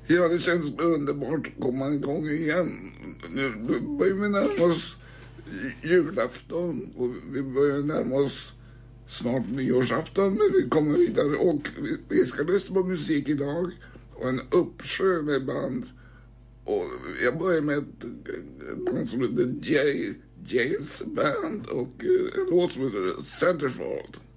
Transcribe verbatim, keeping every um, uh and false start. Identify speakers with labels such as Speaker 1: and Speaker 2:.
Speaker 1: Ja, det känns underbart att komma igång igen. Nu börjar vi närma oss julafton och vi börjar närma oss snart nyårsafton, men vi kommer vidare och vi ska lyssna på musik idag och en uppsjö med band. Och jag börjar med ett band som heter Jay, Jays Band och en låt som heter Centerfold.